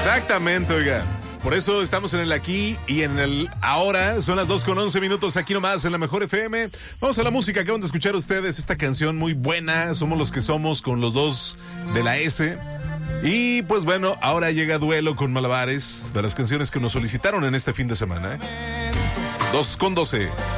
Exactamente, oiga. Por eso estamos en el aquí y en el ahora. Son las 2:11 aquí nomás en la Mejor FM. Vamos a la música. Acaban de escuchar ustedes esta canción muy buena. Somos los que somos con los dos de la S. Y pues bueno, ahora llega Duelo con Malabares, de las canciones que nos solicitaron en este fin de semana. 2:12.